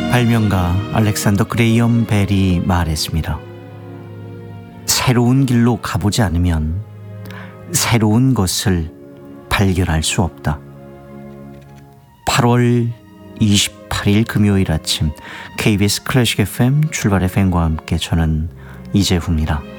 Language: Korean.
발명가 알렉산더 그레이엄 벨이 말했습니다. 새로운 길로 가보지 않으면 새로운 것을 발견할 수 없다. 8월 28일 금요일 아침 KBS 클래식 FM 출발 FM과 함께 저는 이재후입니다.